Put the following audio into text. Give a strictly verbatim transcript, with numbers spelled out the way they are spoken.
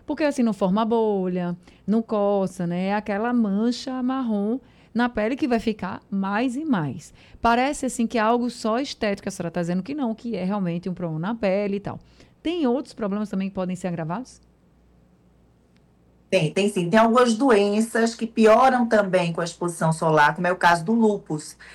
Porque assim não forma bolha, não coça, né? É aquela mancha marrom na pele que vai ficar mais e mais. Parece assim que é algo só estético, a senhora está dizendo que não, que é realmente um problema na pele e tal. Tem outros problemas também que podem ser agravados? Tem, tem sim. Tem algumas doenças que pioram também com a exposição solar, como é o caso do lúpus.